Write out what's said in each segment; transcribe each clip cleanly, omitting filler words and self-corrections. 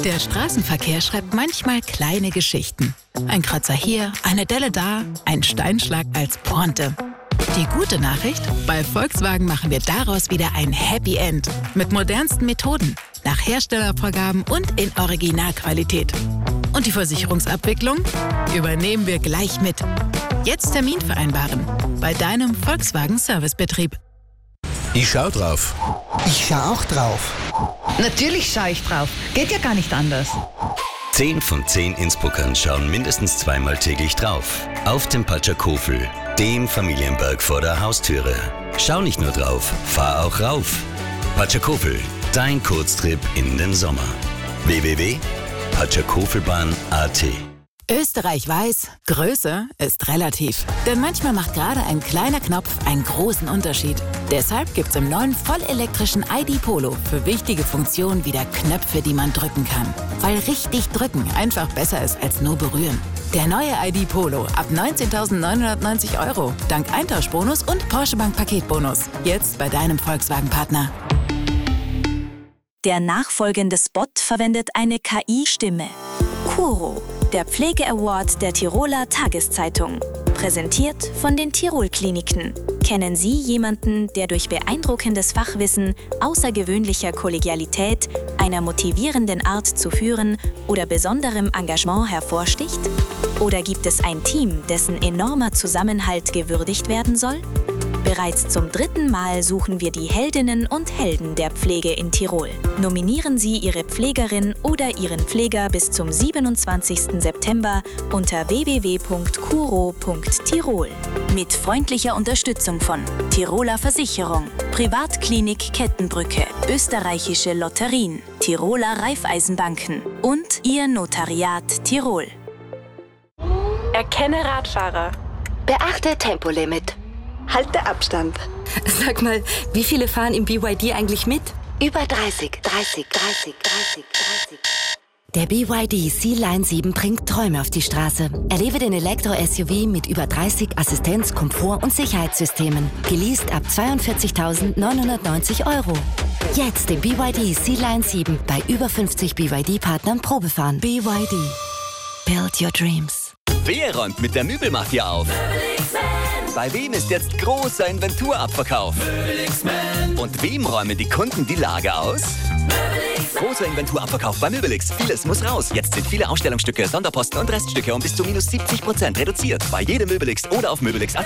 Der Straßenverkehr schreibt manchmal kleine Geschichten. Ein Kratzer hier, eine Delle da, ein Steinschlag als Pointe. Die gute Nachricht? Bei Volkswagen machen wir daraus wieder ein Happy End. Mit modernsten Methoden, nach Herstellervorgaben und in Originalqualität. Und die Versicherungsabwicklung übernehmen wir gleich mit. Jetzt Termin vereinbaren. Bei deinem Volkswagen Servicebetrieb. Ich schau drauf. Ich schau auch drauf. Natürlich schaue ich drauf. Geht ja gar nicht anders. 10 von 10 Innsbruckern schauen mindestens zweimal täglich drauf. Auf dem Patschakofel, dem Familienberg vor der Haustüre. Schau nicht nur drauf, fahr auch rauf. Patschakofel, dein Kurztrip in den Sommer. www.patschakofelbahn.at. Österreich weiß, Größe ist relativ. Denn manchmal macht gerade ein kleiner Knopf einen großen Unterschied. Deshalb gibt's im neuen vollelektrischen ID Polo für wichtige Funktionen wieder Knöpfe, die man drücken kann. Weil richtig drücken einfach besser ist als nur berühren. Der neue ID Polo ab 19.990 €. Dank Eintauschbonus und Porsche Bank Paketbonus. Jetzt bei deinem Volkswagen-Partner. Der nachfolgende Spot verwendet eine KI-Stimme. Kuro, der Pflege-Award der Tiroler Tageszeitung. Präsentiert von den Tirol-Kliniken. Kennen Sie jemanden, der durch beeindruckendes Fachwissen, außergewöhnlicher Kollegialität, einer motivierenden Art zu führen oder besonderem Engagement hervorsticht? Oder gibt es ein Team, dessen enormer Zusammenhalt gewürdigt werden soll? Bereits zum 3. Mal suchen wir die Heldinnen und Helden der Pflege in Tirol. Nominieren Sie Ihre Pflegerin oder Ihren Pfleger bis zum 27. September unter www.kuro.tirol. Mit freundlicher Unterstützung von Tiroler Versicherung, Privatklinik Kettenbrücke, Österreichische Lotterien, Tiroler Raiffeisenbanken und Ihr Notariat Tirol. Erkenne Radfahrer. Beachte Tempolimit. Halte Abstand. Sag mal, wie viele fahren im BYD eigentlich mit? Über 30. Der BYD Sea-Line 7 bringt Träume auf die Straße. Erlebe den Elektro-SUV mit über 30 Assistenz-, Komfort- und Sicherheitssystemen. Geleast ab 42.990 €. Jetzt den BYD Sea-Line 7 bei über 50 BYD-Partnern Probefahren. BYD. Build your dreams. Wer räumt mit der Möbelmafia auf? Bei wem ist jetzt großer Inventurabverkauf? Und wem räumen die Kunden die Lager aus? Großer Inventurabverkauf bei Möbelix. Vieles muss raus. Jetzt sind viele Ausstellungsstücke, Sonderposten und Reststücke um bis zu minus 70% reduziert. Bei jedem Möbelix oder auf möbelix.at.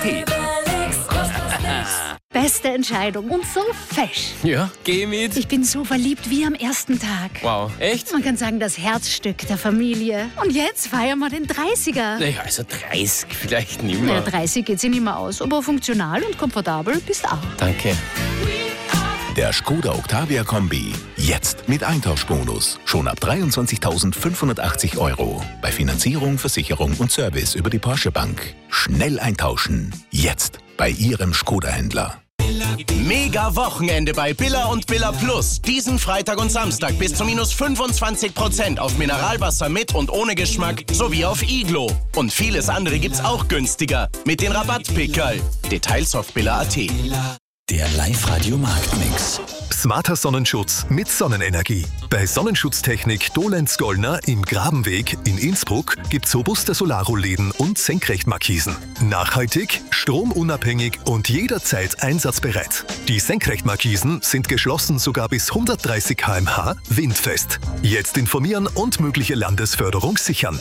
Beste Entscheidung und so fesch. Ja, geh mit. Ich bin so verliebt wie am ersten Tag. Wow, echt? Man kann sagen, das Herzstück der Familie. Und jetzt feiern wir den 30er. Naja, also 30 vielleicht nicht mehr. Ja, 30 geht sich nicht mehr aus, aber funktional und komfortabel bist auch. Danke. Der Skoda Octavia Kombi. Jetzt mit Eintauschbonus. Schon ab 23.580 €. Bei Finanzierung, Versicherung und Service über die Porsche Bank. Schnell eintauschen. Jetzt bei Ihrem Skoda-Händler. Mega Wochenende bei Billa und Billa Plus. Diesen Freitag und Samstag bis zu minus 25% auf Mineralwasser mit und ohne Geschmack sowie auf Iglo. Und vieles andere gibt's auch günstiger mit den Rabattpickerl. Details auf billa.at. Der Live-Radio-Marktmix. Smarter Sonnenschutz mit Sonnenenergie. Bei Sonnenschutztechnik Dolenz-Gollner im Grabenweg in Innsbruck gibt's robuste Solarrollläden und Senkrechtmarkisen. Nachhaltig, stromunabhängig und jederzeit einsatzbereit. Die Senkrechtmarkisen sind geschlossen sogar bis 130 km/h windfest. Jetzt informieren und mögliche Landesförderung sichern.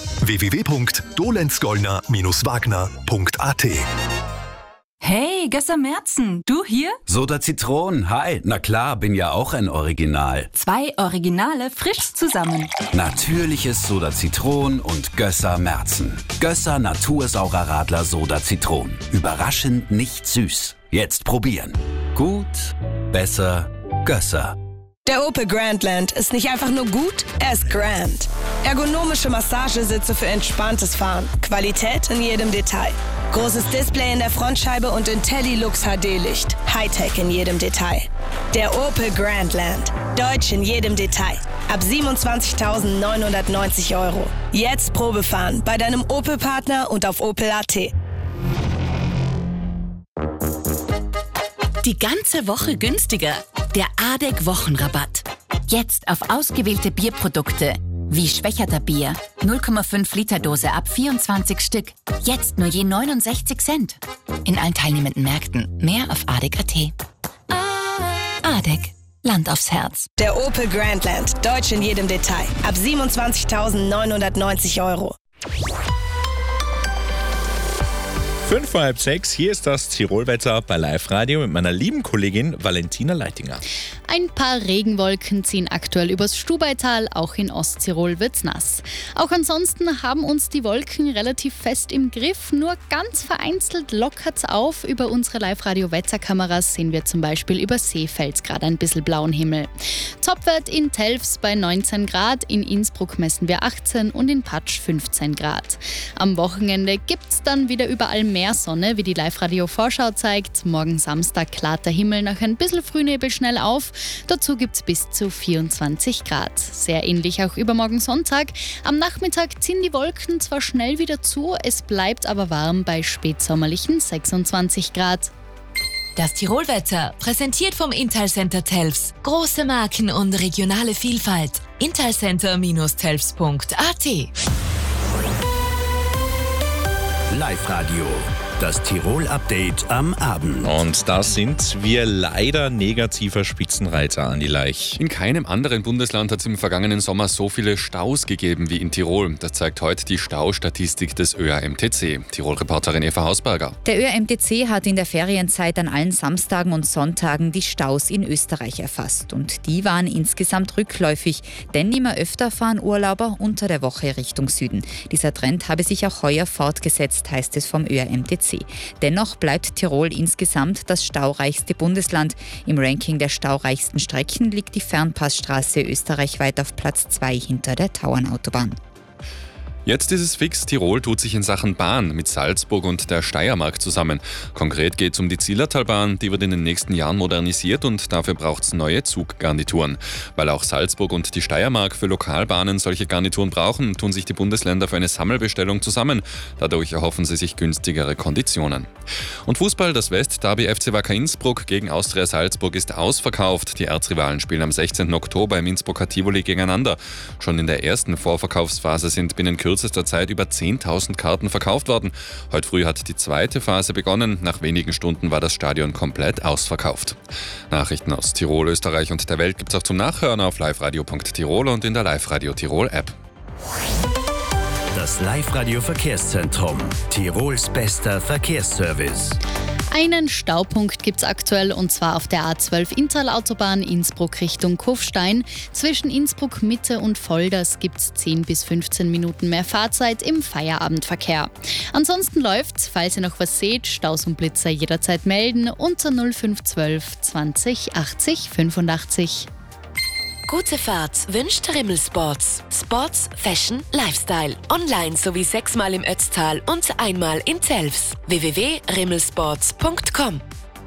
www.dolenzgollner-wagner.at. Hey, Gösser Merzen, du hier? Soda Zitron, hi. Na klar, bin ja auch ein Original. 2 Originale frisch zusammen. Natürliches Soda Zitron und Gösser Merzen. Gösser Natursaurer Radler Soda Zitron. Überraschend nicht süß. Jetzt probieren. Gut, besser, Gösser. Der Opel Grandland ist nicht einfach nur gut, er ist grand. Ergonomische Massagesitze für entspanntes Fahren. Qualität in jedem Detail. Großes Display in der Frontscheibe und IntelliLux HD-Licht. Hightech in jedem Detail. Der Opel Grandland. Deutsch in jedem Detail. Ab 27.990 €. Jetzt Probefahren bei deinem Opel-Partner und auf opel.at. Die ganze Woche günstiger. Der ADEC-Wochenrabatt. Jetzt auf ausgewählte Bierprodukte. Wie Schwächerter Bier. 0,5 Liter Dose ab 24 Stück. Jetzt nur je 69 Cent. In allen teilnehmenden Märkten. Mehr auf adek.at. Adek. Land aufs Herz. Der Opel Grandland. Deutsch in jedem Detail. Ab 27.990 €. 5:30, hier ist das Tirolwetter bei Live Radio mit meiner lieben Kollegin Valentina Leitinger. Ein paar Regenwolken ziehen aktuell übers Stubaital, auch in Osttirol wird's nass. Auch ansonsten haben uns die Wolken relativ fest im Griff, nur ganz vereinzelt lockert's auf. Über unsere Live-Radio-Wetterkameras sehen wir zum Beispiel über Seefeld gerade ein bisschen blauen Himmel. Topwert in Telfs bei 19 Grad, in Innsbruck messen wir 18 und in Patsch 15 Grad. Am Wochenende gibt's dann wieder überall mehr Sonne, wie die Live-Radio-Vorschau zeigt. Morgen Samstag klart der Himmel nach ein bisschen Frühnebel schnell auf. Dazu gibt es bis zu 24 Grad. Sehr ähnlich auch übermorgen Sonntag. Am Nachmittag ziehen die Wolken zwar schnell wieder zu, es bleibt aber warm bei spätsommerlichen 26 Grad. Das Tirolwetter, präsentiert vom Intal-Center Telfs. Große Marken und regionale Vielfalt. intalcenter-telfs.at. Live-Radio, das Tirol-Update am Abend. Und da sind wir leider negativer Spitzenreiter, Andi Leich. In keinem anderen Bundesland hat es im vergangenen Sommer so viele Staus gegeben wie in Tirol. Das zeigt heute die Staustatistik des ÖAMTC. Tirol-Reporterin Eva Hausberger. Der ÖAMTC hat in der Ferienzeit an allen Samstagen und Sonntagen die Staus in Österreich erfasst. Und die waren insgesamt rückläufig, denn immer öfter fahren Urlauber unter der Woche Richtung Süden. Dieser Trend habe sich auch heuer fortgesetzt, heißt es vom ÖAMTC. Dennoch bleibt Tirol insgesamt das staureichste Bundesland. Im Ranking der staureichsten Strecken liegt die Fernpassstraße österreichweit auf Platz 2 hinter der Tauernautobahn. Jetzt ist es fix, Tirol tut sich in Sachen Bahn mit Salzburg und der Steiermark zusammen. Konkret geht es um die Zillertalbahn, die wird in den nächsten Jahren modernisiert und dafür braucht es neue Zuggarnituren. Weil auch Salzburg und die Steiermark für Lokalbahnen solche Garnituren brauchen, tun sich die Bundesländer für eine Sammelbestellung zusammen. Dadurch erhoffen sie sich günstigere Konditionen. Und Fußball, das Westderby FC Wacker Innsbruck gegen Austria Salzburg ist ausverkauft. Die Erzrivalen spielen am 16. Oktober im Innsbrucker Tivoli gegeneinander. Schon in der ersten Vorverkaufsphase sind binnen kürzester Zeit über 10.000 Karten verkauft worden. Heute früh hat die zweite Phase begonnen. Nach wenigen Stunden war das Stadion komplett ausverkauft. Nachrichten aus Tirol, Österreich und der Welt gibt es auch zum Nachhören auf liveradio.tirol und in der Live-Radio Tirol App. Das Live-Radio Verkehrszentrum. Tirols bester Verkehrsservice. Einen Staupunkt gibt es aktuell und zwar auf der A12 Inntal-Autobahn Innsbruck Richtung Kufstein. Zwischen Innsbruck Mitte und Volders gibt es 10 bis 15 Minuten mehr Fahrzeit im Feierabendverkehr. Ansonsten läuft's, falls ihr noch was seht, Staus und Blitzer jederzeit melden unter 0512 20 80 85. Gute Fahrt wünscht Rimmel Sports. Sports, Fashion, Lifestyle. Online sowie 6-mal im Ötztal und einmal in Telfs. www.rimmelsports.com.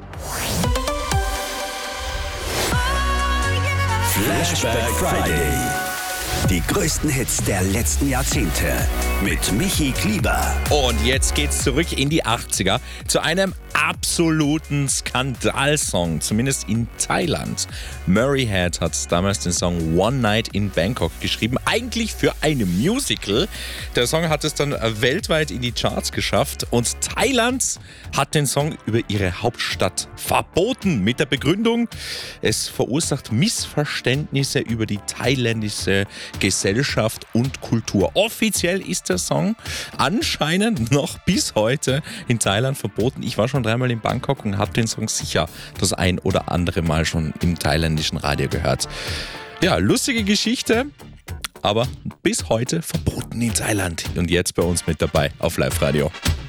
Flashback Friday. Die größten Hits der letzten Jahrzehnte mit Michi Klieber. Und jetzt geht's zurück in die 80er zu einem absoluten Skandalsong, zumindest in Thailand. Murray Head hat damals den Song One Night in Bangkok geschrieben, eigentlich für ein Musical. Der Song hat es dann weltweit in die Charts geschafft und Thailand hat den Song über ihre Hauptstadt verboten mit der Begründung, es verursacht Missverständnisse über die thailändische Gesellschaft und Kultur. Offiziell ist der Song anscheinend noch bis heute in Thailand verboten. Ich war schon dreimal in Bangkok und habe den Song sicher das ein oder andere Mal schon im thailändischen Radio gehört. Ja, lustige Geschichte, aber bis heute verboten in Thailand. Und jetzt bei uns mit dabei auf Live Radio.